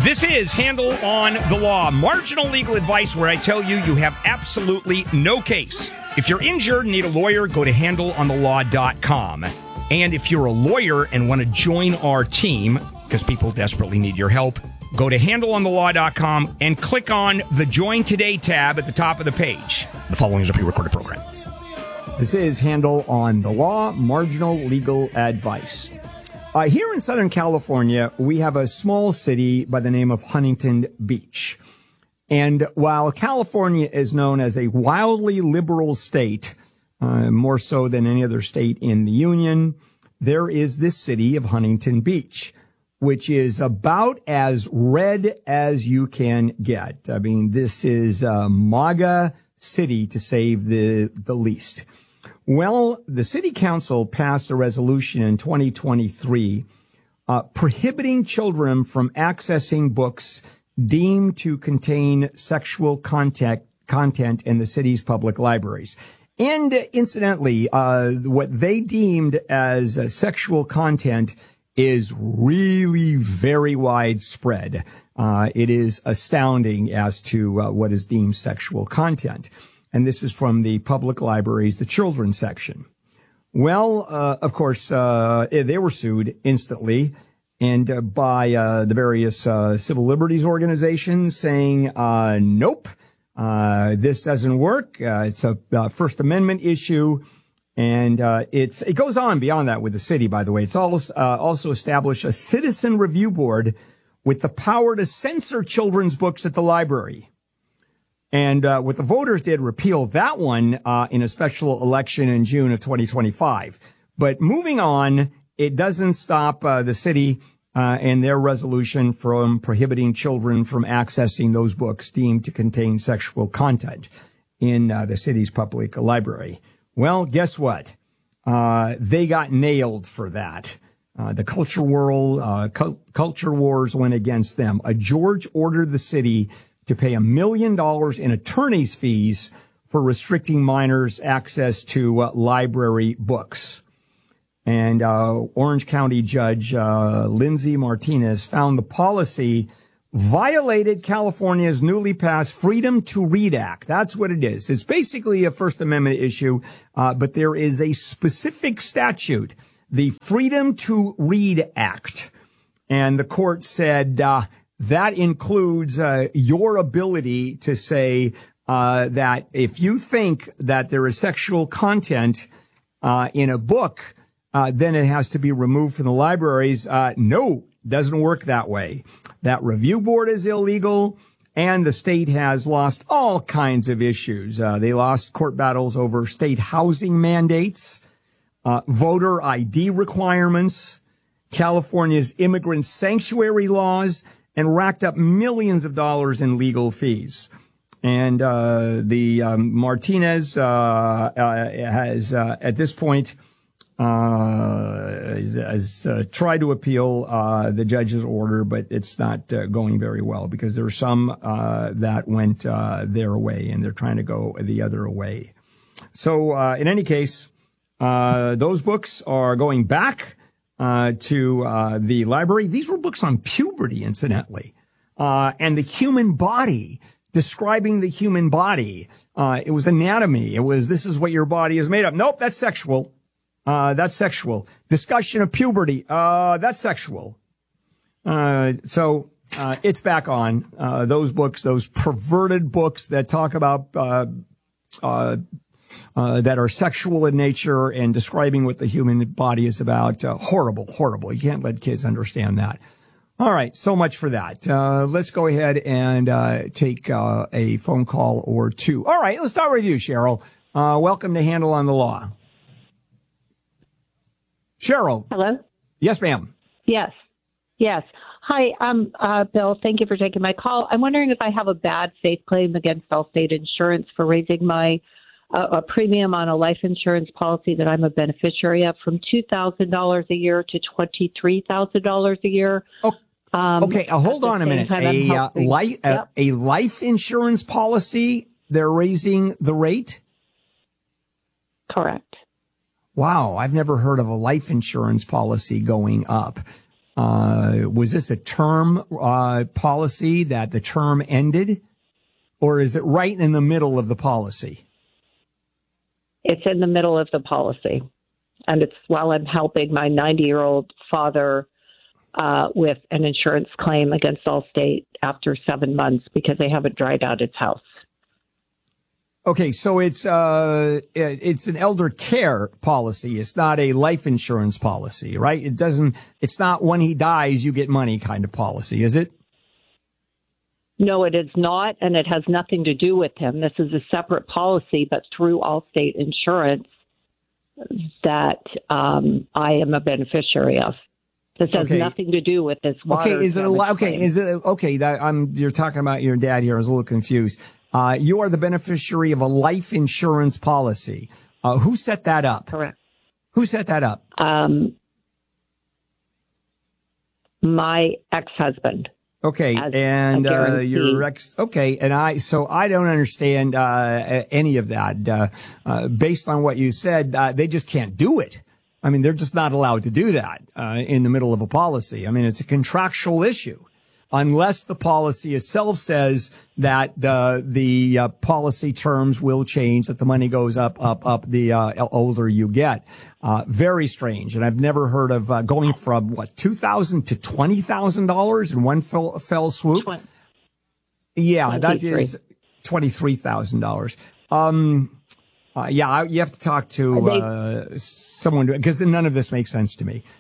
This is Handle on the Law, marginal legal advice where I tell you you have absolutely no case. If you're injured and need a lawyer, go to handleonthelaw.com. And if you're a lawyer and want to join our team, because people desperately need your help, go to handleonthelaw.com and click on the Join Today tab at the top of the page. The following is a pre-recorded program. This is Handle on the Law, marginal legal advice. Here in Southern California, we have a small city by the name of Huntington Beach. And while California is known as a wildly liberal state, more so than any other state in the union, there is this city of Huntington Beach, which is about as red as you can get. I mean, this is a MAGA city, to say the least. Well, the city council passed a resolution in 2023 prohibiting children from accessing books deemed to contain sexual content in the city's public libraries. And incidentally, what they deemed as sexual content is really very widespread. It is astounding as to what is deemed sexual content. And this is from the public libraries, the children's section. Well, of course, they were sued instantly and by the various civil liberties organizations saying, nope, this doesn't work. It's a First Amendment issue. And it goes on beyond that with the city, by the way. It's also established a citizen review board with the power to censor children's books at the library. And what the voters did, repeal that one in a special election in June of 2025. But moving on, it doesn't stop the city and their resolution from prohibiting children from accessing those books deemed to contain sexual content in the city's public library. Well, guess what? They got nailed for that. The culture world, culture wars went against them. A judge ordered the city to pay $1 million in attorney's fees for restricting minors' access to library books. And Orange County Judge Lindsay Martinez found the policy violated California's newly passed Freedom to Read Act. That's what it is. It's basically a First Amendment issue, but there is a specific statute, the Freedom to Read Act. And the court said that includes your ability to say that if you think that there is sexual content in a book, then it has to be removed from the libraries. No, doesn't work that way. That review board is illegal, and the state has lost all kinds of issues. They lost court battles over state housing mandates, voter ID requirements, California's immigrant sanctuary laws, and racked up millions of dollars in legal fees. And the Martinez has at this point has tried to appeal the judge's order, but it's not going very well because there are some that went their way, and they're trying to go the other way. So in any case, those books are going back to the library. These were books on puberty, incidentally, and the human body, describing the human body. It was anatomy. It was, this is what your body is made of. Nope, that's sexual. That's sexual. Discussion of puberty. That's sexual. So it's back on those books, those perverted books that talk about that are sexual in nature and describing what the human body is about. Horrible, horrible. You can't let kids understand that. All right, so much for that. Let's go ahead and take a phone call or two. All right, let's start with you, Cheryl. Welcome to Handle on the Law. Cheryl. Hello? Yes, ma'am. Yes. Hi, Bill. Thank you for taking my call. I'm wondering if I have a bad faith claim against Allstate Insurance for raising my a premium on a life insurance policy that I'm a beneficiary of from $2,000 a year to $23,000 a year. Oh, okay, hold on a minute. A life insurance policy, they're raising the rate? Correct. Wow, I've never heard of a life insurance policy going up. Was this a term policy that the term ended, or is it right in the middle of the policy? It's in the middle of the policy, and it's while I'm helping my 90-year-old father with an insurance claim against Allstate after 7 months because they haven't dried out his house. Okay, so it's an elder care policy. It's not a life insurance policy, right? It's not when he dies, you get money kind of policy, is it? No, it is not, and it has nothing to do with him. This is a separate policy, but through Allstate Insurance that I am a beneficiary of. This has nothing to do with this water. Okay, you're talking about your dad here. I was a little confused. You are the beneficiary of a life insurance policy. Who set that up? Correct. Who set that up? My ex-husband. Okay, and your ex. Okay, and I don't understand any of that. Based on what you said, they just can't do it. I mean, they're just not allowed to do that in the middle of a policy. I mean, it's a contractual issue. Unless the policy itself says that the policy terms will change, that the money goes up the older you get. Very strange. And I've never heard of going from $2,000 to $20,000 in one fell swoop. Yeah, that is $23,000. You have to talk to someone because none of this makes sense to me.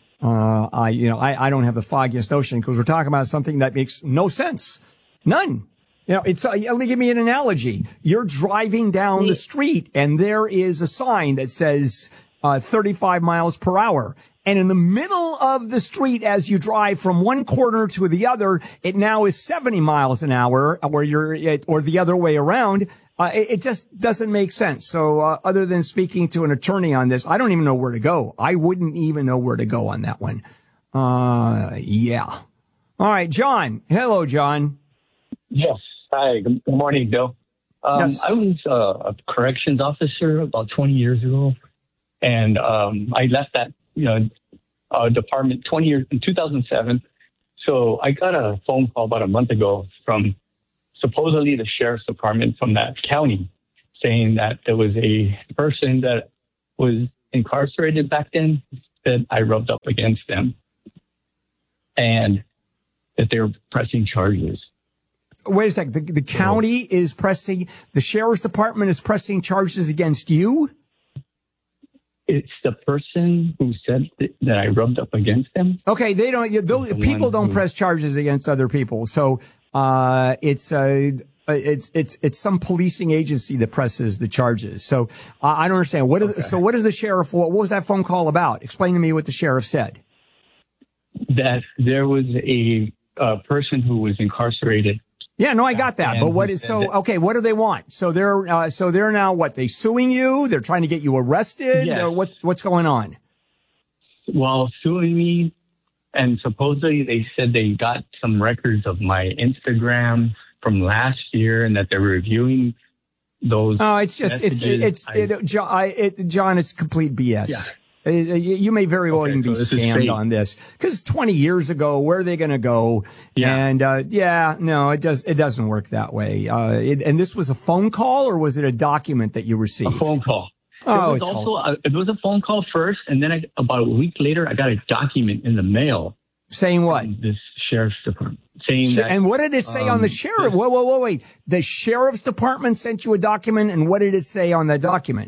I don't have the foggiest notion because we're talking about something that makes no sense. None. Let me give me an analogy. You're driving down the street and there is a sign that says 35 miles per hour. And in the middle of the street, as you drive from one corner to the other, it now is 70 miles an hour, or the other way around. It just doesn't make sense. So, other than speaking to an attorney on this, I don't even know where to go. I wouldn't even know where to go on that one. Yeah. All right, John. Hello, John. Yes. Hi. Good morning, Bill. Yes. I was a corrections officer about 20 years ago, and I left that department 20 years in 2007. So I got a phone call about a month ago from supposedly the sheriff's department from that county saying that there was a person that was incarcerated back then that I rubbed up against them and that they were pressing charges. Wait a second. The county is pressing, the sheriff's department is pressing charges against you? It's the person who said that I rubbed up against them. Okay, people don't press charges against other people. So it's some policing agency that presses the charges. So I don't understand. What is the sheriff? What was that phone call about? Explain to me what the sheriff said. That there was a person who was incarcerated. Yeah, no, I got that. But what do they want? So they're now what? They suing you? They're trying to get you arrested? Yes. Or what's going on? Well, suing me, and supposedly they said they got some records of my Instagram from last year and that they're reviewing those. Oh, it's just, John, it's complete BS. Yeah. You may very well even be scammed on this because 20 years ago, where are they going to go? Yeah. And, no, it doesn't work that way. And this was a phone call or was it a document that you received? A phone call. Oh, it was a phone call first. And then about a week later, I got a document in the mail. Saying what? This sheriff's department. Saying that. And what did it say on the sheriff? Wait. The sheriff's department sent you a document. And what did it say on the document?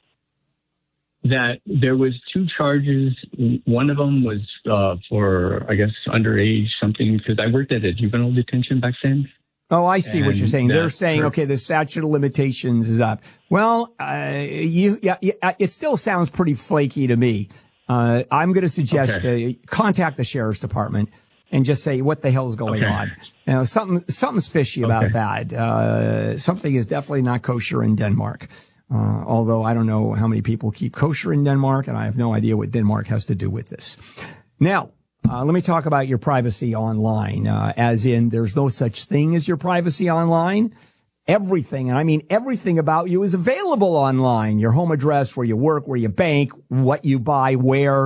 That there was 2 charges. One of them was for, I guess, underage something, because I worked at a juvenile detention back then. Oh, I see what you're saying. They're saying, okay, the statute of limitations is up. Well, it still sounds pretty flaky to me. I'm going to suggest contact the sheriff's department and just say, what the hell is going on? Something's fishy about that. Something is definitely not kosher in Denmark. Although I don't know how many people keep kosher in Denmark, and I have no idea what Denmark has to do with this. Now, let me talk about your privacy online, as in there's no such thing as your privacy online. Everything, and I mean everything about you is available online. Your home address, where you work, where you bank, what you buy, where,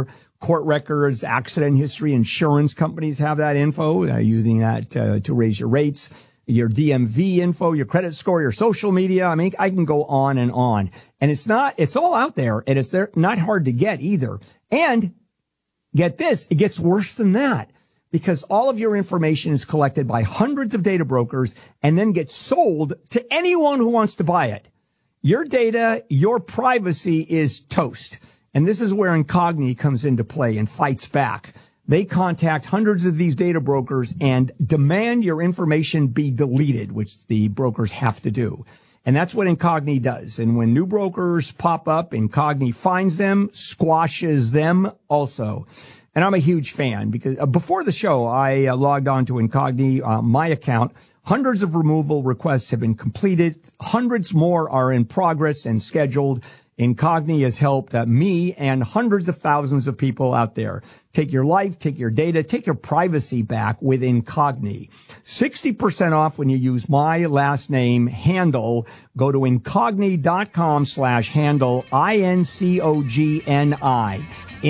court records, accident history. Insurance companies have that info, using that to raise your rates. Your DMV info, your credit score, your social media. I mean, I can go on and on. And it's all out there, and it's not hard to get either. And get this, it gets worse than that, because all of your information is collected by hundreds of data brokers and then gets sold to anyone who wants to buy it. Your data, your privacy is toast. And this is where Incogni comes into play and fights back. They contact hundreds of these data brokers and demand your information be deleted, which the brokers have to do. And that's what Incogni does. And when new brokers pop up, Incogni finds them, squashes them also. And I'm a huge fan, because before the show, I logged on to Incogni, my account. Hundreds of removal requests have been completed. Hundreds more are in progress and scheduled. Incogni has helped me and hundreds of thousands of people out there. Take your life, take your data, take your privacy back with Incogni. 60% off when you use my last name, Handel. Go to incogni.com/handle, INCOGNI.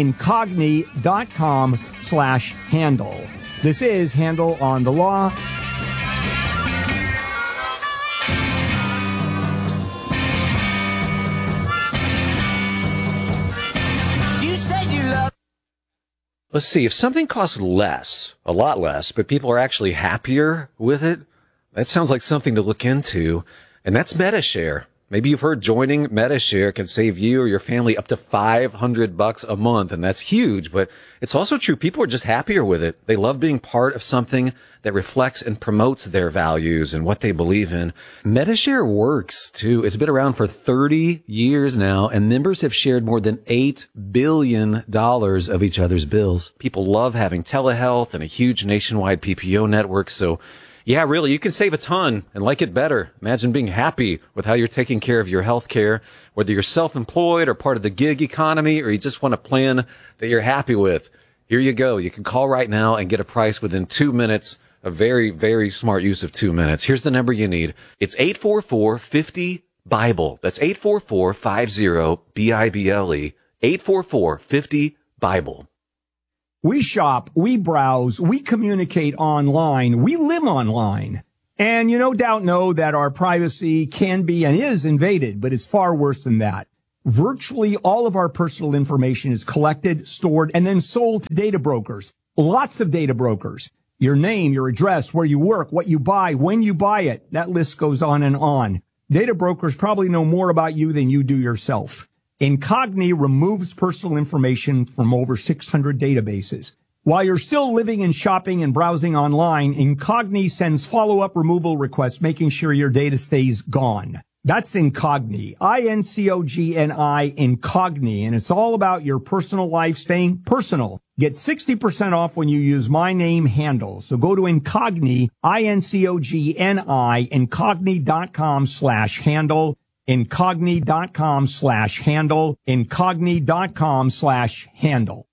Incogni.com/handle. This is Handel on the Law. Let's see, if something costs less, a lot less, but people are actually happier with it, that sounds like something to look into. And that's MediShare. Maybe you've heard joining MediShare can save you or your family up to $500 a month, and that's huge. But it's also true, people are just happier with it. They love being part of something that reflects and promotes their values and what they believe in. MediShare works too. It's been around for 30 years now, and members have shared more than $8 billion of each other's bills. People love having telehealth and a huge nationwide PPO network, so yeah, really, you can save a ton and like it better. Imagine being happy with how you're taking care of your health care, whether you're self-employed or part of the gig economy, or you just want a plan that you're happy with. Here you go. You can call right now and get a price within 2 minutes. A very, very smart use of 2 minutes. Here's the number you need. It's 844-50-BIBLE. That's 844-50-BIBLE. 844-50-BIBLE. We shop, we browse, we communicate online, we live online. And you no doubt know that our privacy can be and is invaded, but it's far worse than that. Virtually all of our personal information is collected, stored, and then sold to data brokers. Lots of data brokers. Your name, your address, where you work, what you buy, when you buy it. That list goes on and on. Data brokers probably know more about you than you do yourself. Incogni removes personal information from over 600 databases. While you're still living and shopping and browsing online, Incogni sends follow-up removal requests, making sure your data stays gone. That's Incogni, INCOGNI, Incogni, and it's all about your personal life staying personal. Get 60% off when you use my name, Handel. So go to Incogni, INCOGNI, incogni.com/handle. Incogni.com/handle, incogni.com/handle.